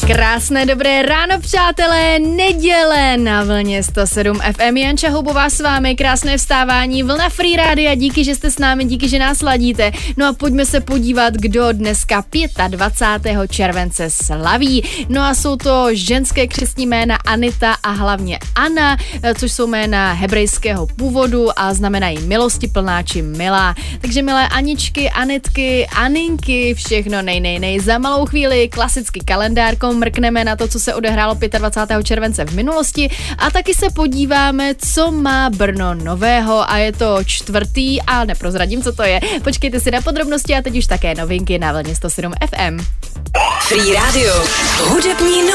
Krásné dobré ráno, přátelé, neděle na vlně 107 FM. Janča Houbová s vámi, krásné vstávání, vlna Free Rádia, díky, že jste s námi, díky, že nás ladíte. No a pojďme se podívat, kdo dneska 25. července slaví. No a jsou to ženské křestní jména Anita a hlavně Anna, což jsou jména hebrejského původu a znamenají milosti plná či milá. Takže milé Aničky, Anitky, Aninky, všechno nej. Za malou chvíli klasicky kalendárko mrkneme na to, co se odehrálo 25. července v minulosti a taky se podíváme, co má Brno nového a je to čtvrtý a neprozradím, co to je. Počkejte si na podrobnosti a teď už také novinky na vlně 107 FM. Free Radio. Hudební